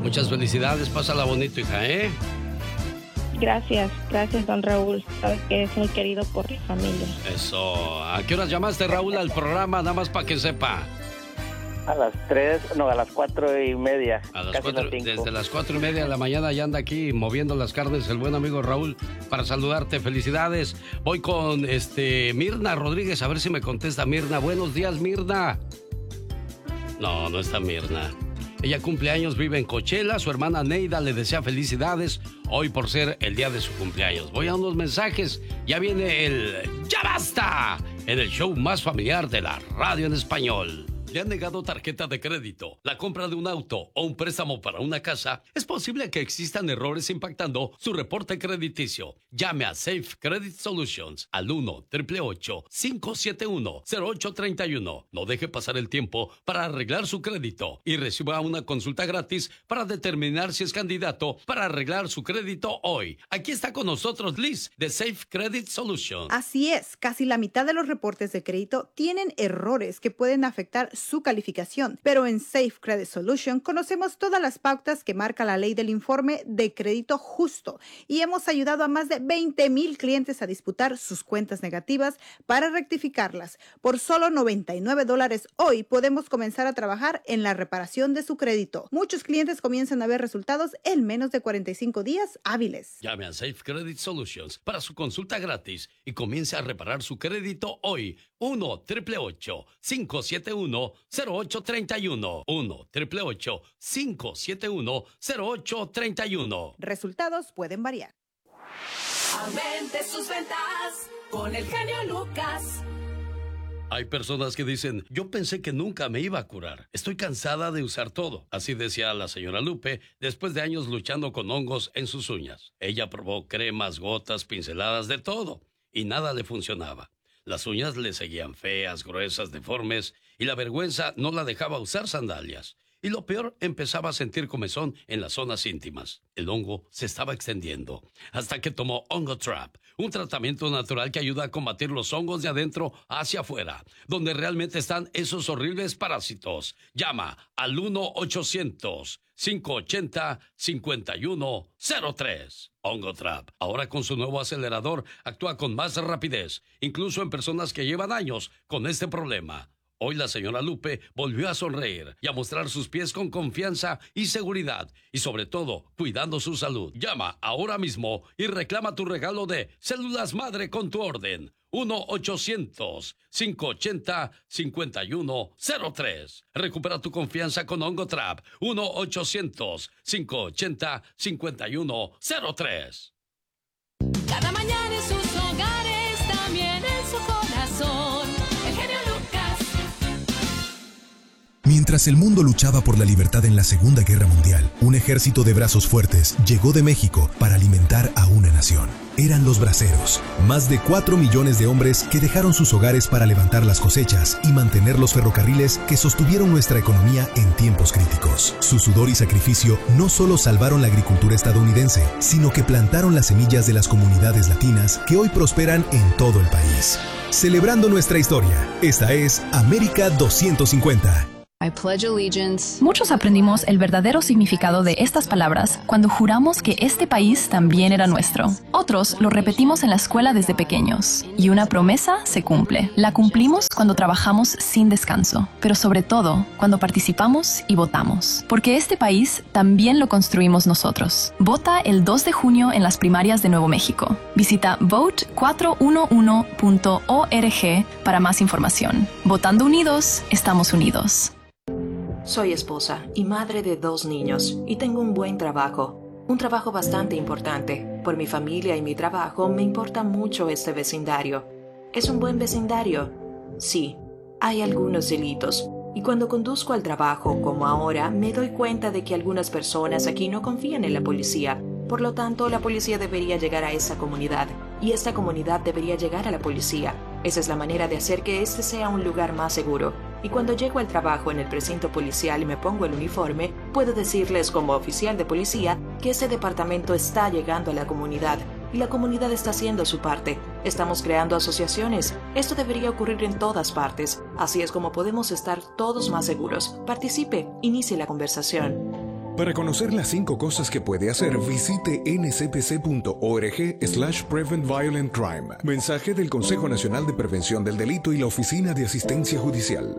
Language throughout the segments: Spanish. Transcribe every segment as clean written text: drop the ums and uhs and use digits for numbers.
Muchas felicidades, pásala bonito, hija, ¿eh? Gracias, don Raúl. Sabes que es muy querido por la familia. Eso. ¿A qué horas llamaste, Raúl, al programa? Nada más para que sepa. A las 4:30. A las 4, desde las 4:30 de la mañana ya anda aquí moviendo las carnes el buen amigo Raúl para saludarte. Felicidades. Voy con Mirna Rodríguez, a ver si me contesta Mirna. Buenos días, Mirna. No, no está Mirna. Ella cumple años, vive en Coachella. Su hermana Neida le desea felicidades hoy por ser el día de su cumpleaños. Voy a unos mensajes. Ya viene el ¡Ya basta! En el show más familiar de la radio en español. ¿Le han negado tarjeta de crédito, la compra de un auto o un préstamo para una casa? Es posible que existan errores impactando su reporte crediticio. Llame a Safe Credit Solutions al 1-888-571-0831. No deje pasar el tiempo para arreglar su crédito y reciba una consulta gratis para determinar si es candidato para arreglar su crédito hoy. Aquí está con nosotros Liz de Safe Credit Solutions. Así es, casi la mitad de los reportes de crédito tienen errores que pueden afectar su calificación, pero en Safe Credit Solution conocemos todas las pautas que marca la ley del informe de crédito justo y hemos ayudado a más de 20,000 clientes a disputar sus cuentas negativas para rectificarlas. Por solo $99 hoy podemos comenzar a trabajar en la reparación de su crédito. Muchos clientes comienzan a ver resultados en menos de 45 días hábiles. Llame a Safe Credit Solutions para su consulta gratis y comience a reparar su crédito hoy. 1-888-571-0831. 1-888-571-0831. Resultados pueden variar. Aumente sus ventas con el genio Lucas. Hay personas que dicen, yo pensé que nunca me iba a curar. Estoy cansada de usar todo. Así decía la señora Lupe después de años luchando con hongos en sus uñas. Ella probó cremas, gotas, pinceladas, de todo. Y nada le funcionaba. Las uñas le seguían feas, gruesas, deformes, y la vergüenza no la dejaba usar sandalias. Y lo peor, empezaba a sentir comezón en las zonas íntimas. El hongo se estaba extendiendo, hasta que tomó Hongo Trap, un tratamiento natural que ayuda a combatir los hongos de adentro hacia afuera, donde realmente están esos horribles parásitos. Llama al 1-800-580-5103. Hongo Trap, ahora con su nuevo acelerador, actúa con más rapidez, incluso en personas que llevan años con este problema. Hoy la señora Lupe volvió a sonreír y a mostrar sus pies con confianza y seguridad, y sobre todo, cuidando su salud. Llama ahora mismo y reclama tu regalo de Células Madre con tu orden. 1-800-580-5103. Recupera tu confianza con Hongo Trap. 1-800-580-5103. Cada mañana en sus hogares, también en su corazón. El genio Lucas. Mientras el mundo luchaba por la libertad en la Segunda Guerra Mundial, un ejército de brazos fuertes llegó de México para alimentar a una nación. Eran los braceros, más de 4 millones de hombres que dejaron sus hogares para levantar las cosechas y mantener los ferrocarriles que sostuvieron nuestra economía en tiempos críticos. Su sudor y sacrificio no solo salvaron la agricultura estadounidense, sino que plantaron las semillas de las comunidades latinas que hoy prosperan en todo el país. Celebrando nuestra historia, esta es América 250. I pledge allegiance. Muchos aprendimos el verdadero significado de estas palabras cuando juramos que este país también era nuestro. Otros lo repetimos en la escuela desde pequeños. Y una promesa se cumple. La cumplimos cuando trabajamos sin descanso, pero sobre todo cuando participamos y votamos. Porque este país también lo construimos nosotros. Vota el 2 de junio en las primarias de Nuevo México. Visita vote411.org para más información. Votando unidos, estamos unidos. Soy esposa y madre de 2 niños y tengo un buen trabajo. Un trabajo bastante importante. Por mi familia y mi trabajo me importa mucho este vecindario. ¿Es un buen vecindario? Sí, hay algunos delitos. Y cuando conduzco al trabajo, como ahora, me doy cuenta de que algunas personas aquí no confían en la policía. Por lo tanto, la policía debería llegar a esa comunidad. Y esta comunidad debería llegar a la policía. Esa es la manera de hacer que este sea un lugar más seguro. Y cuando llego al trabajo en el precinto policial y me pongo el uniforme, puedo decirles como oficial de policía que este departamento está llegando a la comunidad. Y la comunidad está haciendo su parte. Estamos creando asociaciones. Esto debería ocurrir en todas partes. Así es como podemos estar todos más seguros. Participe, inicie la conversación. Para conocer las 5 cosas que puede hacer, visite ncpc.org/Prevent Violent Crime. Mensaje del Consejo Nacional de Prevención del Delito y la Oficina de Asistencia Judicial.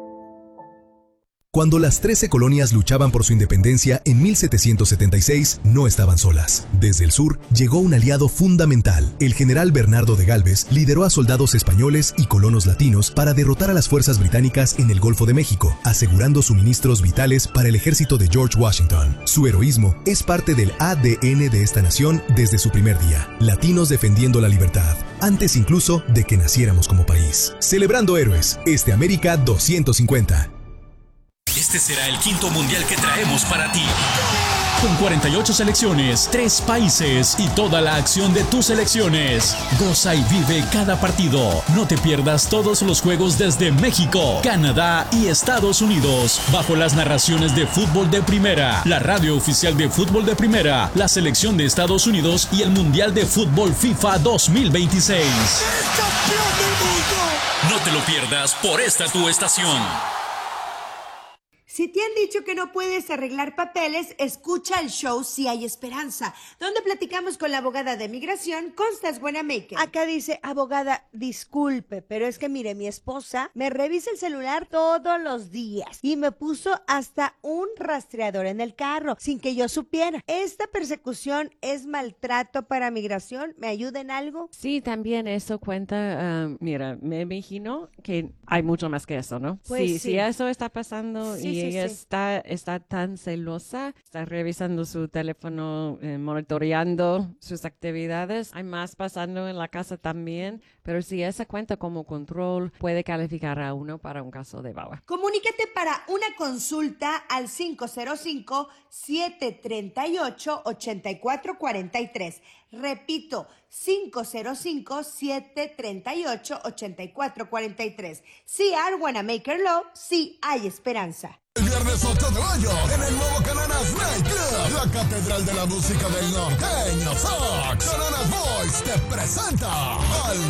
Cuando las 13 colonias luchaban por su independencia en 1776, no estaban solas. Desde el sur llegó un aliado fundamental. El general Bernardo de Gálvez lideró a soldados españoles y colonos latinos para derrotar a las fuerzas británicas en el Golfo de México, asegurando suministros vitales para el ejército de George Washington. Su heroísmo es parte del ADN de esta nación desde su primer día. Latinos defendiendo la libertad, antes incluso de que naciéramos como país. Celebrando héroes, América 250. Este será el 5º mundial que traemos para ti. Con 48 selecciones, 3 países y toda la acción de tus selecciones. Goza y vive cada partido. No te pierdas todos los juegos desde México, Canadá y Estados Unidos, bajo las narraciones de Fútbol de Primera, la radio oficial de Fútbol de Primera, la selección de Estados Unidos y el Mundial de Fútbol FIFA 2026. No te lo pierdas por esta tu estación. Si te han dicho que no puedes arreglar papeles, escucha el show Si Hay Esperanza, donde platicamos con la abogada de migración, Constance Wanamaker. Acá dice, abogada, disculpe, pero es que mire, mi esposa me revisa el celular todos los días y me puso hasta un rastreador en el carro sin que yo supiera. ¿Esta persecución es maltrato para migración? ¿Me ayuda en algo? Sí, también eso cuenta, mira, me imagino que hay mucho más que eso, ¿no? Pues si eso está pasando y ella sí. está tan celosa, está revisando su teléfono, monitoreando sus actividades. Hay más pasando en la casa también, pero si esa cuenta como control puede calificar a uno para un caso de VAWA. Comunícate para una consulta al 505-738-8443. Repito, 505-738-8443. Si hay Wanamaker Law, si hay esperanza. El viernes 8 de mayo, en el nuevo Cananas Nightclub, la catedral de la música del norteño, Sax, Cananas Boys te presenta al